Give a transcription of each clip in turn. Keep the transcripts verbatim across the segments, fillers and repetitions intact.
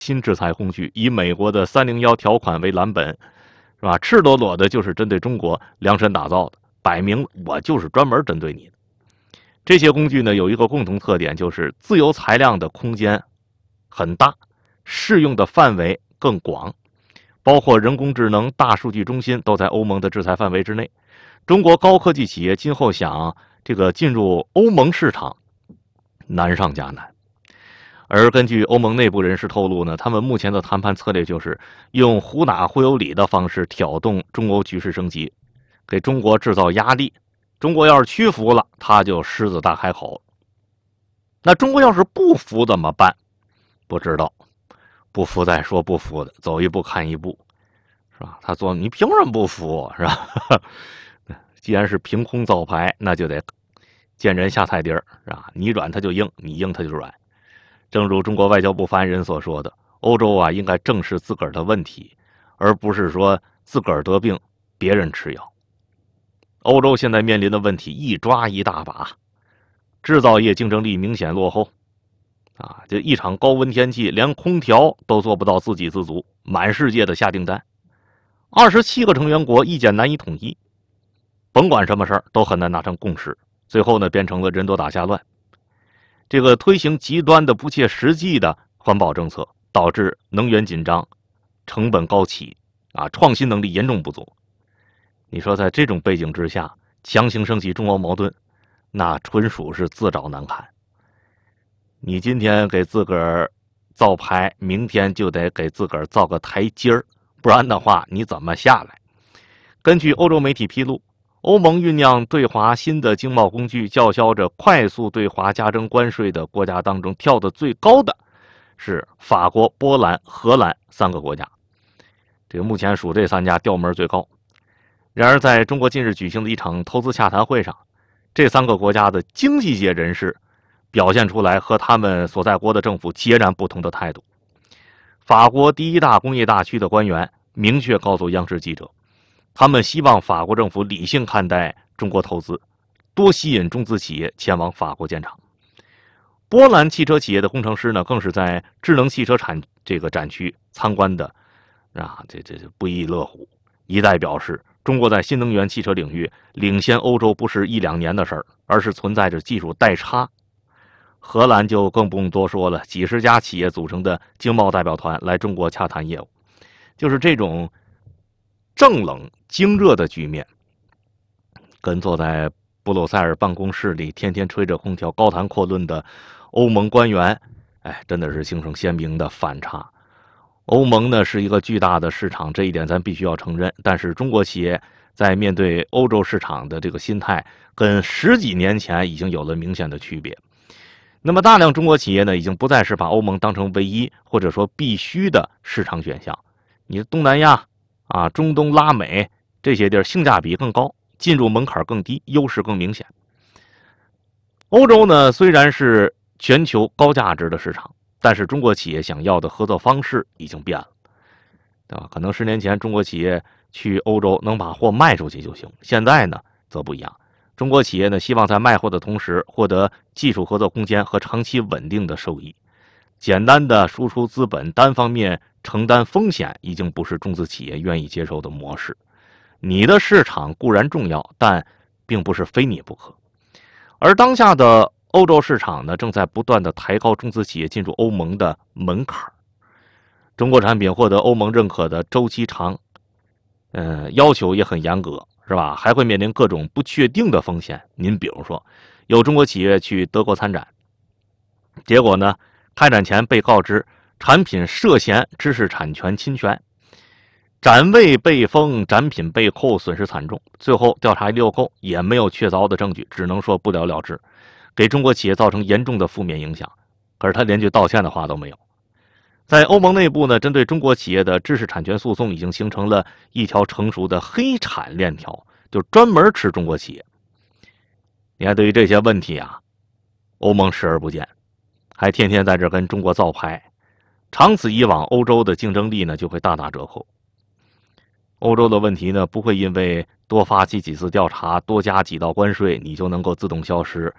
新制裁工具，以美国的三零一条款为蓝本，是吧？赤裸裸的就是针对中国量身打造的，摆明我就是专门针对你的。这些工具呢，有一个共同特点，就是自由裁量的空间很大，适用的范围更广，包括人工智能、大数据中心都在欧盟的制裁范围之内。中国高科技企业今后想这个进入欧盟市场，难上加难。而根据欧盟内部人士透露呢，他们目前的谈判策略就是用忽打忽悠礼的方式挑动中欧局势升级，给中国制造压力。中国要是屈服了，他就狮子大开口。那中国要是不服怎么办？不知道，不服再说不服的，走一步看一步，是吧？他说你凭什么不服，是吧？既然是凭空造牌，那就得见人下菜碟儿，是吧？你软他就硬，你硬他就软。正如中国外交部发言人所说的，欧洲啊应该正视自个儿的问题，而不是说自个儿得病，别人吃药。欧洲现在面临的问题一抓一大把，制造业竞争力明显落后，啊，这一场高温天气，连空调都做不到自给自足，满世界的下订单，二十七个成员国意见难以统一，甭管什么事儿都很难达成共识，最后呢变成了人多打架乱。这个推行极端的不切实际的环保政策，导致能源紧张，成本高企，啊，创新能力严重不足。你说在这种背景之下，强行升级中欧矛盾，那纯属是自找难堪。你今天给自个儿造牌，明天就得给自个儿造个台阶儿，不然的话你怎么下来？根据欧洲媒体披露，欧盟酝酿对华新的经贸工具，叫嚣着快速对华加征关税的国家当中，跳得最高的是法国、波兰、荷兰三个国家。这个目前数这三家调门最高。然而，在中国近日举行的一场投资洽谈会上，这三个国家的经济界人士表现出来和他们所在国的政府截然不同的态度。法国第一大工业大区的官员明确告诉央视记者，他们希望法国政府理性看待中国投资，多吸引中资企业前往法国建厂。波兰汽车企业的工程师呢，更是在智能汽车产这个展区参观的，啊，这这不亦乐乎，一再表示，中国在新能源汽车领域领先欧洲不是一两年的事儿，而是存在着技术代差。荷兰就更不用多说了，几十家企业组成的经贸代表团来中国洽谈业务，就是这种正冷经热的局面，跟坐在布鲁塞尔办公室里天天吹着空调高谈阔论的欧盟官员，哎，真的是形成鲜明的反差。欧盟呢是一个巨大的市场，这一点咱必须要承认，但是中国企业在面对欧洲市场的这个心态，跟十几年前已经有了明显的区别。那么大量中国企业呢，已经不再是把欧盟当成唯一或者说必须的市场选项。你东南亚啊、中东、拉美这些地儿性价比更高，进入门槛更低，优势更明显。欧洲呢，虽然是全球高价值的市场，但是中国企业想要的合作方式已经变了，对吧？可能十年前中国企业去欧洲能把货卖出去就行，现在呢则不一样。中国企业呢，希望在卖货的同时获得技术合作空间和长期稳定的收益。简单的输出资本，单方面承担风险，已经不是中资企业愿意接受的模式。你的市场固然重要，但并不是非你不可。而当下的欧洲市场呢，正在不断的抬高中资企业进入欧盟的门槛。中国产品获得欧盟认可的周期长，呃，要求也很严格，是吧？还会面临各种不确定的风险。您比如说，有中国企业去德国参展，结果呢，开展前被告知产品涉嫌知识产权侵权，展位被封，展品被扣，损失惨重。最后调查六扣，也没有确凿的证据，只能说不了了之，给中国企业造成严重的负面影响。可是他连句道歉的话都没有。在欧盟内部呢，针对中国企业的知识产权诉讼已经形成了一条成熟的黑产链条，就专门吃中国企业。你看，对于这些问题啊，欧盟视而不见，还天天在这跟中国造牌，长此以往，欧洲的竞争力呢就会大打折扣。欧洲的问题呢，不会因为多发起几次调查，多加几道关税，你就能够自动消失。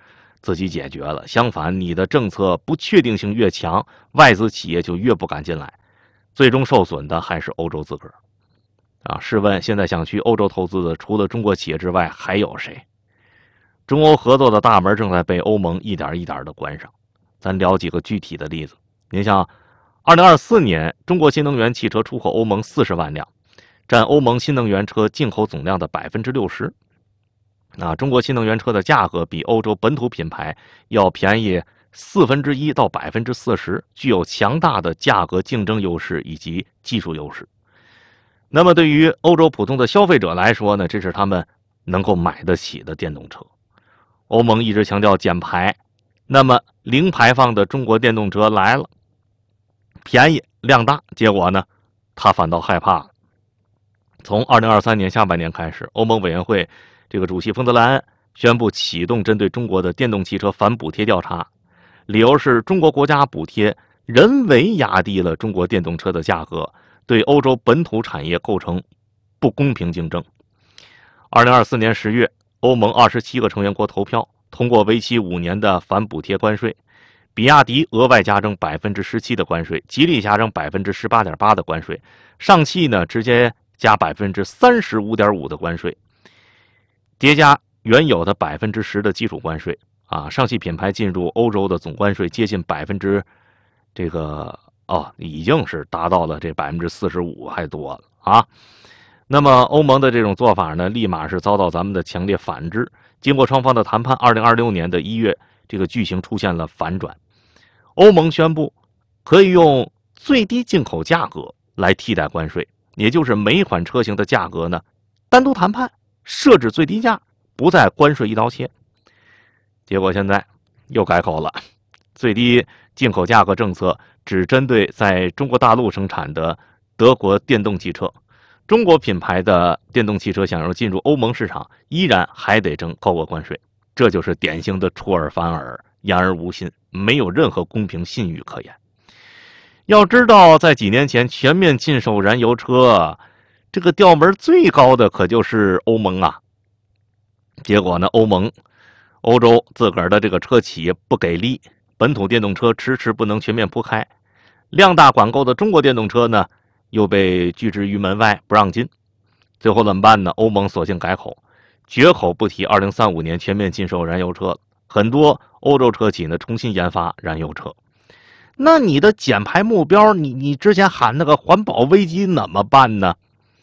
自己解决了。相反，你的政策不确定性越强，外资企业就越不敢进来，最终受损的还是欧洲自个儿。啊，试问现在想去欧洲投资的，除了中国企业之外，还有谁？中欧合作的大门正在被欧盟一点一点的关上。咱聊几个具体的例子。您像，二零二四年，中国新能源汽车出口欧盟四十万辆，占欧盟新能源车进口总量的百分之六十。啊，中国新能源车的价格比欧洲本土品牌要便宜四分之一到百分之四十，具有强大的价格竞争优势以及技术优势。那么对于欧洲普通的消费者来说呢，这是他们能够买得起的电动车。欧盟一直强调减排，那么零排放的中国电动车来了，便宜量大，结果呢，他反倒害怕了。从二零二三年下半年开始，欧盟委员会这个主席冯德莱恩宣布启动针对中国的电动汽车反补贴调查，理由是中国国家补贴人为压低了中国电动车的价格，对欧洲本土产业构成不公平竞争。二零二四年十月，欧盟二十七个成员国投票通过为期五年的反补贴关税，比亚迪额外加征百分之十七的关税，吉利加征百分之十八点八的关税，上汽呢直接加百分之三十五点五的关税，叠加原有的百分之十的基础关税。啊，上汽品牌进入欧洲的总关税接近百分之这个哦，已经是达到了这百分之四十五还多了啊。那么欧盟的这种做法呢，立马是遭到咱们的强烈反制。经过双方的谈判，二零二六年的一月，这个剧情出现了反转。欧盟宣布可以用最低进口价格来替代关税，也就是每一款车型的价格呢单独谈判，设置最低价，不再关税一刀切。结果现在又改口了，最低进口价格政策只针对在中国大陆生产的德国电动汽车，中国品牌的电动汽车想要进入欧盟市场，依然还得征高额关税。这就是典型的出尔反尔，言而无信，没有任何公平信誉可言。要知道，在几年前全面禁售燃油车，这个调门最高的可就是欧盟啊。结果呢，欧盟欧洲自个儿的这个车企不给力，本土电动车迟迟不能全面铺开，量大管够的中国电动车呢又被拒之于门外，不让进。最后怎么办呢？欧盟索性改口，绝口不提二零三五年全面禁售燃油车了。很多欧洲车企呢重新研发燃油车。那你的减排目标，你你之前喊那个环保危机怎么办呢？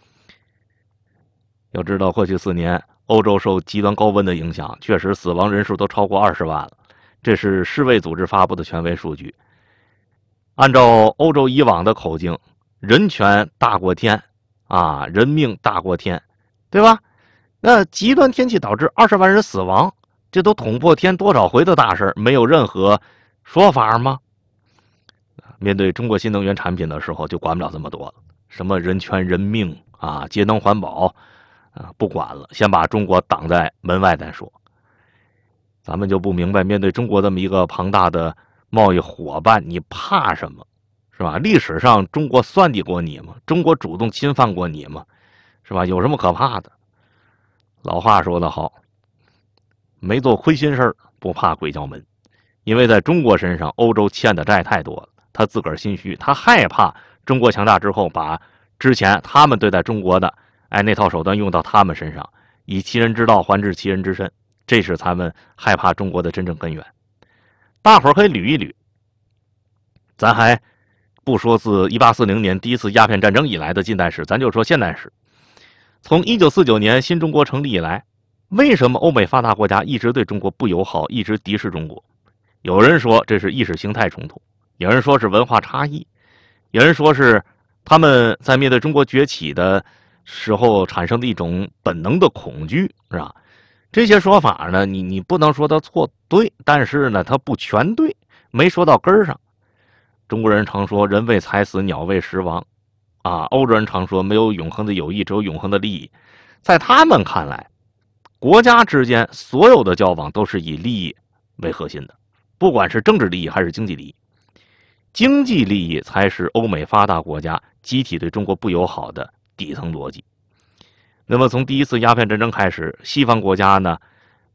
要知道，过去四年欧洲受极端高温的影响，确实死亡人数都超过二十万了，这是世卫组织发布的权威数据。按照欧洲以往的口径，人权大过天啊，人命大过天，对吧？那极端天气导致二十万人死亡，这都捅破天多少回的大事，没有任何说法吗？面对中国新能源产品的时候，就管不了这么多了，什么人权、人命啊，节能环保啊，不管了，先把中国挡在门外再说。咱们就不明白，面对中国这么一个庞大的贸易伙伴，你怕什么？是吧？历史上中国算计过你吗？中国主动侵犯过你吗？是吧？有什么可怕的？老话说得好，没做亏心事儿，不怕鬼叫门。因为在中国身上，欧洲欠的债太多了，他自个儿心虚，他害怕中国强大之后，把之前他们对待中国的哎那套手段用到他们身上，以其人之道还治其人之身，这是他们害怕中国的真正根源。大伙儿可以捋一捋，咱还不说自一八四零年第一次鸦片战争以来的近代史，咱就说现代史。从一九四九年新中国成立以来，为什么欧美发达国家一直对中国不友好，一直敌视中国？有人说这是意识形态冲突，有人说是文化差异，有人说是他们在面对中国崛起的时候产生的一种本能的恐惧，是吧？这些说法呢，你你不能说它错对，但是呢，它不全对，没说到根儿上。中国人常说人为财死，鸟为食亡，啊，欧洲人常说没有永恒的友谊，只有永恒的利益。在他们看来，国家之间所有的交往都是以利益为核心的，不管是政治利益还是经济利益，经济利益才是欧美发达国家集体对中国不友好的底层逻辑。那么从第一次鸦片战争开始，西方国家呢，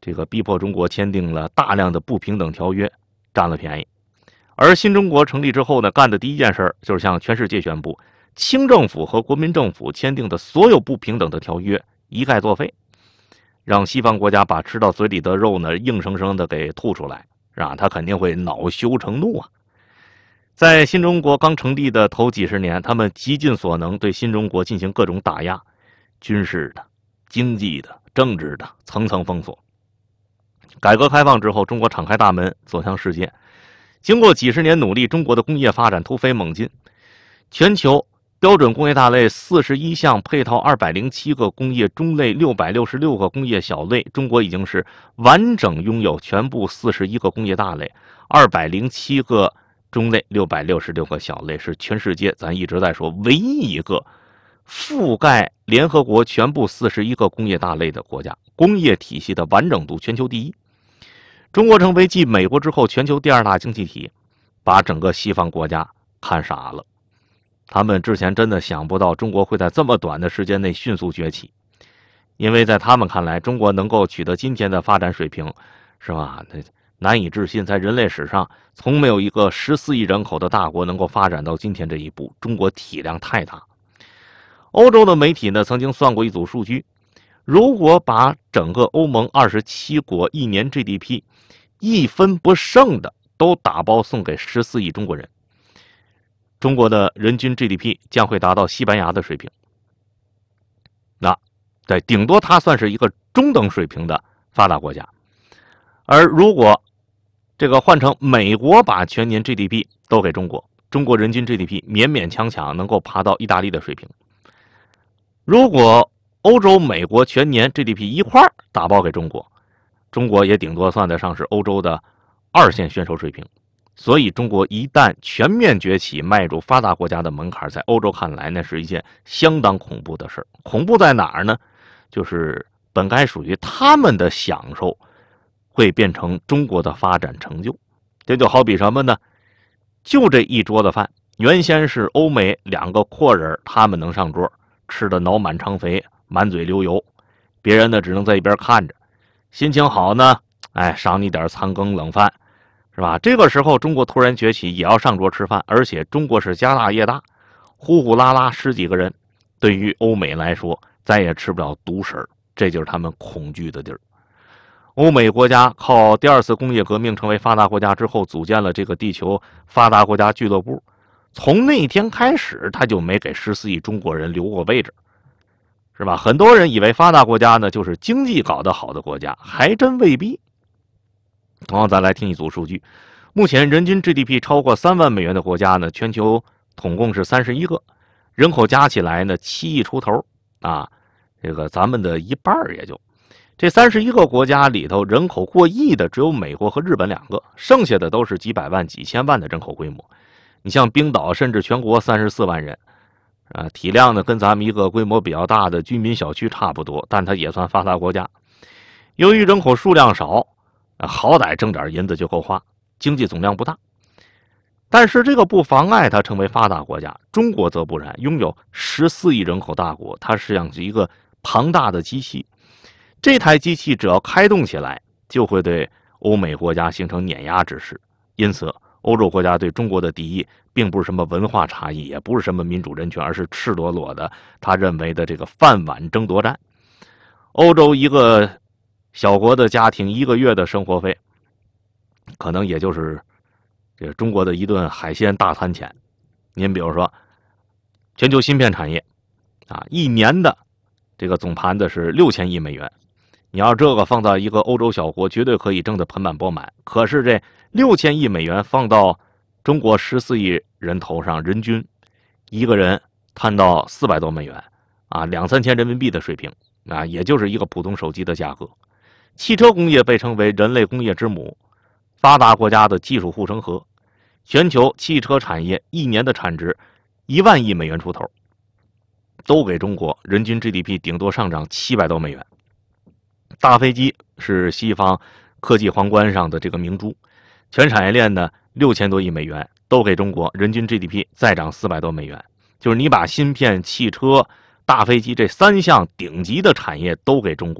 这个逼迫中国签订了大量的不平等条约，占了便宜。而新中国成立之后呢，干的第一件事就是向全世界宣布，清政府和国民政府签订的所有不平等的条约一概作废，让西方国家把吃到嘴里的肉呢硬生生的给吐出来，啊，他肯定会恼羞成怒啊。在新中国刚成立的头几十年，他们极尽所能对新中国进行各种打压，军事的、经济的、政治的，层层封锁。改革开放之后，中国敞开大门走向世界。经过几十年努力，中国的工业发展突飞猛进，全球标准工业大类四十一项，配套二百零七个工业中类，六百六十六个工业小类，中国已经是完整拥有全部四十一个工业大类，二百零七个中类，六百六十六个小类，是全世界咱一直在说唯一一个覆盖联合国全部四十一个工业大类的国家，工业体系的完整度全球第一。中国成为继美国之后全球第二大经济体，把整个西方国家看傻了。他们之前真的想不到中国会在这么短的时间内迅速崛起，因为在他们看来，中国能够取得今天的发展水平，是吧？难以置信，在人类史上从没有一个十四亿人口的大国能够发展到今天这一步。中国体量太大。欧洲的媒体呢曾经算过一组数据，如果把整个欧盟二十七国一年 G D P 一分不剩的都打包送给十四亿中国人，中国的人均 G D P 将会达到西班牙的水平。那对，顶多它算是一个中等水平的发达国家。而如果这个换成美国把全年 G D P 都给中国，中国人均 G D P 勉勉强强能够爬到意大利的水平。如果欧洲、美国全年 G D P 一块打包给中国，中国也顶多算得上是欧洲的二线选手水平。所以中国一旦全面崛起，迈入发达国家的门槛，在欧洲看来那是一件相当恐怖的事儿。恐怖在哪儿呢？就是本该属于他们的享受会变成中国的发展成就。这就好比什么呢？就这一桌子饭，原先是欧美两个阔人他们能上桌，吃的脑满肠肥，满嘴流油，别人呢只能在一边看着。心情好呢，哎，赏你点残羹冷饭，是吧？这个时候中国突然崛起，也要上桌吃饭，而且中国是家大业大，呼呼啦啦十几个人，对于欧美来说再也吃不了独食，这就是他们恐惧的地儿。欧美国家靠第二次工业革命成为发达国家之后，组建了这个地球发达国家俱乐部，从那天开始他就没给十四亿中国人留过位置，是吧？很多人以为发达国家呢就是经济搞得好的国家，还真未必。同样，再来听一组数据，目前人均 G D P 超过三万美元的国家呢，全球统共是三十一个，人口加起来呢七亿出头啊，这个咱们的一半也就。这三十一个国家里头，人口过亿的只有美国和日本两个，剩下的都是几百万、几千万的人口规模。你像冰岛，甚至全国三十四万人，啊，体量呢跟咱们一个规模比较大的居民小区差不多，但它也算发达国家。由于人口数量少，好歹挣点银子就够花，经济总量不大。但是这个不妨碍它成为发达国家。中国则不然，拥有十四亿人口大国，它实际上是一个庞大的机器。这台机器只要开动起来，就会对欧美国家形成碾压之势。因此，欧洲国家对中国的敌意，并不是什么文化差异，也不是什么民主人权，而是赤裸裸的他认为的这个饭碗争夺战。欧洲一个小国的家庭一个月的生活费，可能也就是这中国的一顿海鲜大餐钱。您比如说，全球芯片产业啊，一年的这个总盘子是六千亿美元。你要这个放到一个欧洲小国，绝对可以挣得盆满钵满。可是这六千亿美元放到中国十四亿人头上，人均一个人摊到四百多美元啊，两三千人民币的水平啊，也就是一个普通手机的价格。汽车工业被称为人类工业之母，发达国家的技术护城河。全球汽车产业一年的产值一万亿美元出头，都给中国人均 G D P 顶多上涨七百多美元。大飞机是西方科技皇冠上的这个明珠，全产业链呢六千多亿美元，都给中国人均 G D P 再涨四百多美元。就是你把芯片、汽车、大飞机这三项顶级的产业都给中国，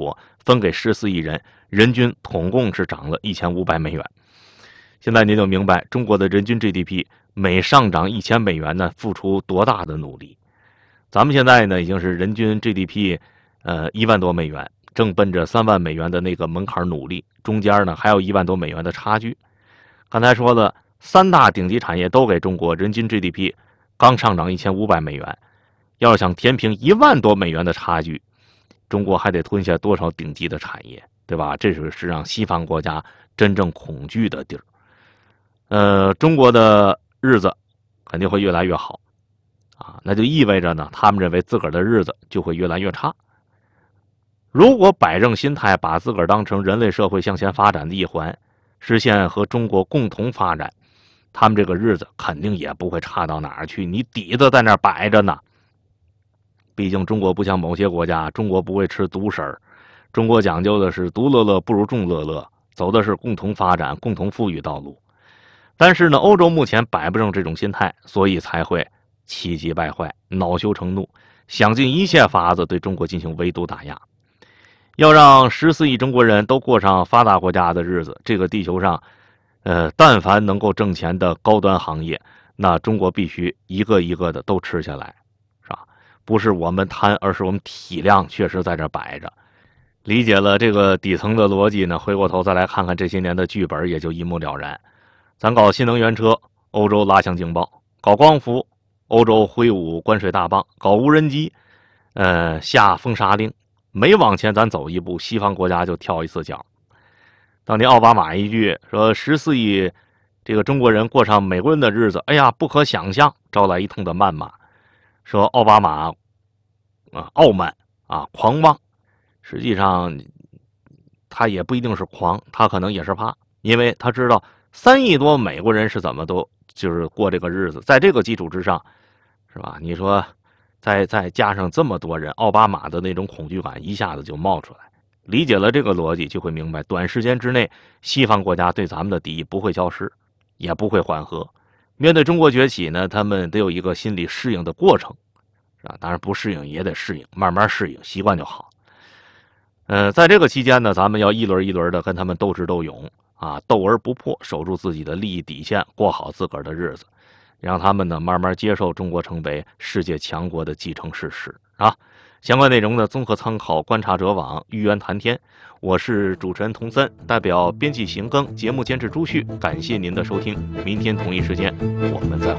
分给十四亿人，人均统共是涨了一千五百美元。现在您就明白中国的人均 G D P 每上涨一千美元呢，付出多大的努力。咱们现在呢，已经是人均 G D P 呃一万多美元，正奔着三万美元的那个门槛努力，中间呢还有一万多美元的差距。刚才说了，三大顶级产业都给中国人均 G D P 刚上涨一千五百美元，要是想填平一万多美元的差距，中国还得吞下多少顶级的产业，对吧？这是是让西方国家真正恐惧的地儿。呃，中国的日子肯定会越来越好啊，那就意味着呢，他们认为自个儿的日子就会越来越差。如果摆正心态，把自个儿当成人类社会向前发展的一环，实现和中国共同发展，他们这个日子肯定也不会差到哪儿去。你底子在那儿摆着呢。毕竟中国不像某些国家，中国不会吃独食儿，中国讲究的是独乐乐不如众乐乐，走的是共同发展、共同富裕道路。但是呢，欧洲目前摆不正这种心态，所以才会气急败坏、恼羞成怒，想尽一切法子对中国进行围堵打压。要让十四亿中国人都过上发达国家的日子，这个地球上，呃，但凡能够挣钱的高端行业，那中国必须一个一个的都吃下来，是吧？不是我们贪，而是我们体量确实在这摆着。理解了这个底层的逻辑呢，回过头再来看看这些年的剧本，也就一目了然。咱搞新能源车，欧洲拉响警报；搞光伏，欧洲挥舞关税大棒；搞无人机，呃，下封杀令。每往前咱走一步，西方国家就跳一次脚。当年奥巴马一句说十四亿这个中国人过上美国人的日子，哎呀，不可想象，招来一通的谩骂，说奥巴马啊傲慢啊狂妄。实际上他也不一定是狂，他可能也是怕，因为他知道三亿多美国人是怎么都就是过这个日子，在这个基础之上，是吧？你说再再加上这么多人，奥巴马的那种恐惧感一下子就冒出来。理解了这个逻辑，就会明白，短时间之内，西方国家对咱们的敌意不会消失，也不会缓和。面对中国崛起呢，他们得有一个心理适应的过程，是吧？当然不适应也得适应，慢慢适应，习惯就好。呃，在这个期间呢，咱们要一轮一轮的跟他们斗智斗勇啊，斗而不破，守住自己的利益底线，过好自个儿的日子，让他们呢慢慢接受中国成为世界强国的既成事实啊。相关内容呢，综合参考观察者网、玉渊谈天。我是主持人童森，代表编辑邢庚，节目监制朱旭，感谢您的收听，明天同一时间我们再会。